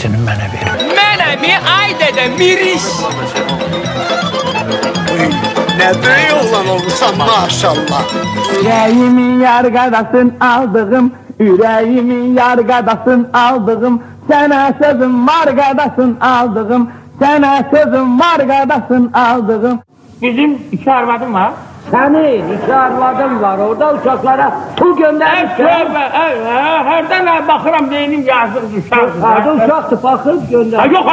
biletini mənə verin. Mənə mi? Ay dədə, miriş. Ne böyük oğlan olmuşsan maşallah. Yüreğimin yargadasın aldığım, yüreğimin yargadasın aldığım, sana sözüm var gadasın aldığım, sana sözüm var gadasın aldığım. Bizim iki arvadım var. Senin iki arvadın var, orada uçaklara pul göndermişsin. Herden bakıram neyinin yazık düşer. Hadi uçaktı, bakıp gönder. Yok.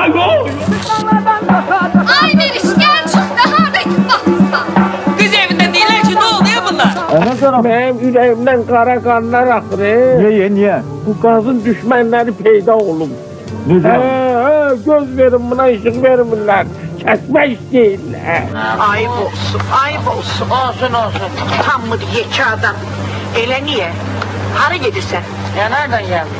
Ay Meriç gel çık daha da bakmışsan. Kız evinden değiller ki ne oluyor bunlar? Benim yüreğimden kara kanlar akır. Niye? Bu gazın düşmanları peyda olub. Göz verin buna, ışık vermirlər. Kesme istəyirlər. Ayıp olsun, ayıp olsun. Olsun. Tam mı yeki adam? Ele niye? Hara gedirsen? Ya nereden geldin?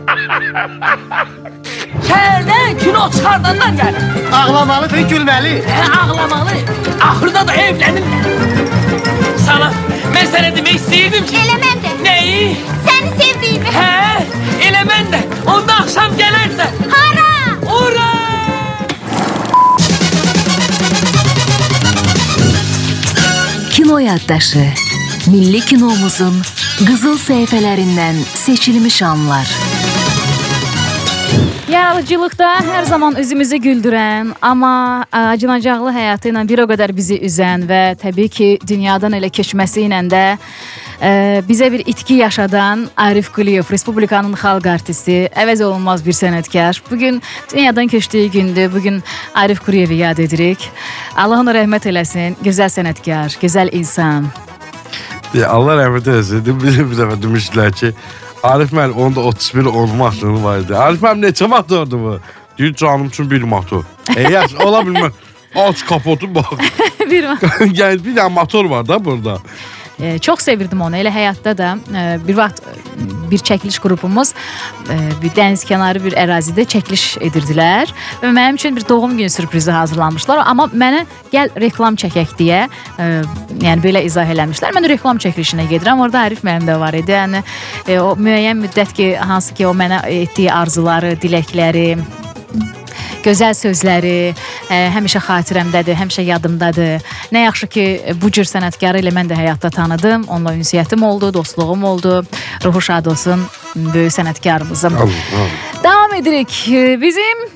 Senden kino çıkardandan gel. Ağlamalı ve gülmeli. Ağlamalı. Ahırda da evlenin. Sana ben sana demek isteyirdim ki. Elemem de. Neyi? Seni sevdiğimi. He, elemen de. Onda akşam gelirse. Hara. Ura! Kino yaddaşı. Milli kinomuzun qızıl səhifələrindən seçilmiş anlar. Yaradıcılıqda hər zaman üzümüzü güldürən, amma acınacaqlı həyatı ilə bir o qədər bizi üzən və təbii ki, dünyadan elə keçməsi ilə də bizə bir itki yaşadan Arif Quliyev, Respublikanın xalq artisti, əvəz olunmaz bir sənətkar. Bugün dünyadan keçdiyi gündür. Bugün Arif Quliyevi yad edirik. Allah ona rəhmət eləsin. Gözəl sənətkar, gözəl insan. Allah rəhmət eləsin. Bir dəfə demişdilər ki, Arif müəllim onda 31 10 maşını var idi. Arif müəllim neçə motordu bu? Deyir canım üçün bir motor. Yaş ola bilmez. Aç kapotu bak. Yani bir dənə motor var da burada. Çox sevirdim onu. Elə həyatda da bir vaxt bir çəkiliş qrupumuz bir dəniz kənarı bir ərazidə çəkiliş edirdilər və mənim üçün bir doğum günü sürprizi hazırlamışlar. Amma mənə gəl reklam çəkək deyə yəni belə izah eləmişlər. Mən reklam çəkilişinə gedirəm. Orada Arif müəllim də var idi. Yəni o müəyyən müddət ki, hansı ki o mənə etdiyi arzuları, diləkləri, gözəl sözləri həmişə xatirəmdədir, həmişə yadımdadır. Nə yaxşı ki, bu cür sənətkarı ilə mən də həyatda tanıdım. Onunla ünsiyyətim oldu, dostluğum oldu. Ruhu şad olsun böyük sənətkarımızın. Davam edirik. Bizim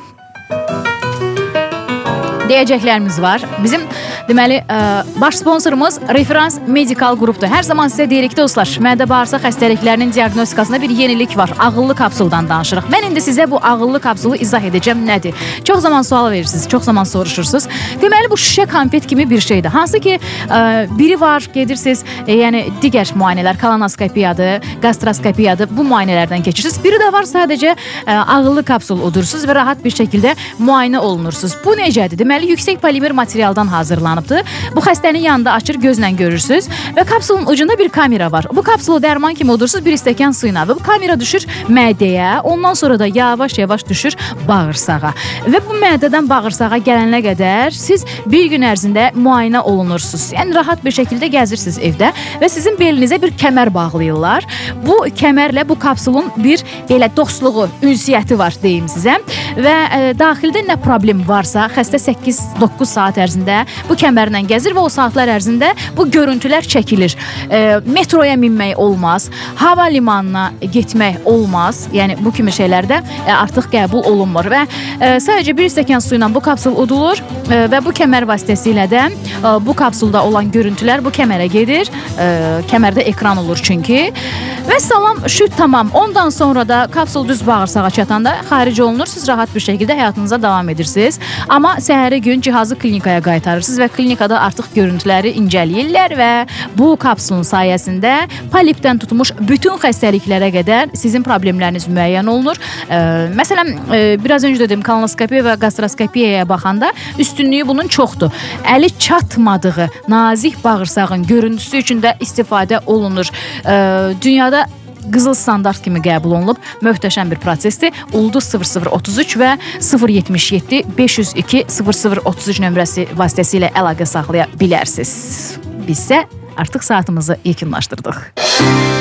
deyəcəklərimiz var. Bizim deməli baş sponsorumuz Referans Medical Qrupdur. Hər zaman sizə deyirik dostlar, mədə-bağırsaq xəstəliklərinin diaqnostikasında bir yenilik var. Ağıllı kapsuldan danışırıq. Mən indi sizə bu ağıllı kapsulu izah edəcəm nədir. Çox zaman sual verirsiniz, çox zaman soruşursunuz. Deməli bu şüşə konfet kimi bir şeydir. Hansı ki biri var, gedirsiniz, yəni digər müayinələr, kolonoskopiyadır, gastroskopiyadır. Bu müayinələrdən keçirsiniz. Biri də var sadəcə ağıllı kapsul udursunuz və rahat bir şəkildə müayinə olunursunuz. Bu necədir? Deməli yüksək polimer materialdan hazırlanıbdır. Bu xəstənin yanında açır, gözlə görürsünüz və kapsulun ucunda bir kamera var. Bu kapsulu dərman kimi udursunuz bir stəkan suyuna və bu kamera düşür mədəyə, ondan sonra da yavaş-yavaş düşür bağırsağa. Və bu mədədən bağırsağa gələnə qədər siz bir gün ərzində müayinə olunursunuz. Yəni rahat bir şəkildə gəzirsiniz evdə və sizin belinizə bir kəmər bağlayırlar. Bu kəmərlə bu kapsulun bir belə dostluğu, ünsiyyəti var deyim sizə və daxildə nə problem varsa xəstə 8-9 saat ərzində bu kəmərlə gəzir və o saatlar ərzində bu görüntülər çəkilir. Metroya minmək olmaz, hava limanına getmək olmaz. Yəni bu kimi şeylərdə artıq qəbul olunmur və sadəcə bir stəkan su ilə bu kapsul udulur və bu kəmər vasitəsilə də bu kapsulda olan görüntülər bu kəmərə gedir. Kəmərdə ekran olur çünki. Və salam, şüt tamam. Ondan sonra da kapsul düz bağırsağa çatanda xaric olunur. Siz rahat bir şəkildə həyatınıza davam edirsiniz. Amma səhəri gün cihazı klinikaya qaytarırsınız və klinikada artıq görüntüləri incələyirlər və bu kapsulun sayəsində polipdən tutmuş bütün xəstəliklərə qədər sizin problemləriniz müəyyən olunur. Məsələn, biraz öncə dedim, kolonoskopiya və gastroskopiyaya baxanda üstünlüyü bunun çoxdur. Əli çatmadığı nazik bağırsağın görüntüsü üçün də istifadə olunur. Dünyada qızıl standart kimi qəbul olunub möhtəşəm bir prosesdir. Ulduz 0033 və 077 502 0033 nömrəsi vasitəsilə əlaqə saxlaya bilərsiniz. Bizsə artıq saatımızı yekunlaşdırdıq.